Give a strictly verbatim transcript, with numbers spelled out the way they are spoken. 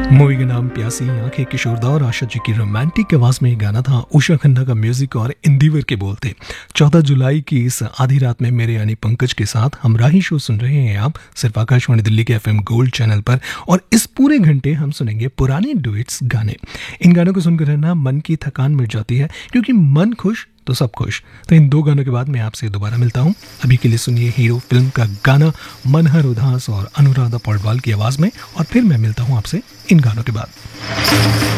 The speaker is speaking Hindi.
मूवी का नाम प्यासी आंखें, किशोरदा और आशा जी की रोमांटिक आवाज में ये गाना था। उषा खन्ना का म्यूजिक और इंदिवर के बोल थे। चौदह जुलाई की इस आधी रात में मेरे यानी पंकज के साथ हमराही शो सुन रहे हैं आप सिर्फ आकाशवाणी दिल्ली के एफएम गोल्ड चैनल पर। और इस पूरे घंटे हम सुनेंगे पुराने डुएट्स गाने। इन गानों को सुनकर रहना मन की थकान मिट जाती है, क्योंकि मन खुश तो सब खुश। तो इन दो गानों के बाद मैं आपसे दोबारा मिलता हूँ। अभी के लिए सुनिए हीरो फिल्म का गाना मनहर उदास और अनुराधा पौडवाल की आवाज में, और फिर मैं मिलता हूँ आपसे इन गानों के बाद।